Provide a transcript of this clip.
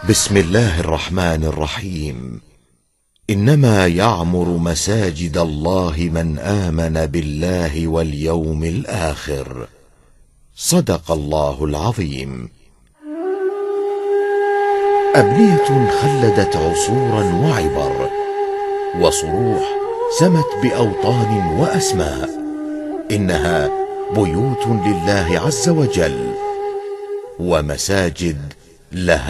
بسم الله الرحمن الرحيم. إنما يعمر مساجد الله من آمن بالله واليوم الآخر. صدق الله العظيم. أبنية خلدت عصورا وعبر، وصروح سمت بأوطان وأسماء. إنها بيوت لله عز وجل، ومساجد لها